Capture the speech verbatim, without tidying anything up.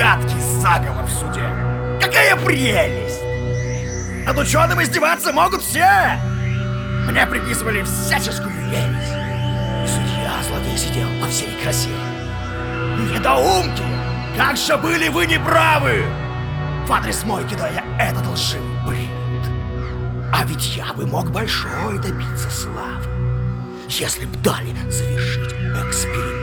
гадкий заговор в суде. Какая прелесть! Над ученым издеваться могут все! Мне приписывали всяческую ересь. И судья-злодей сидел во всей красе. Недоумки! Как же были вы неправы! В адрес мой кидая этот лживый бред. А ведь я бы мог большой добиться славы, если б дали завершить эксперимент.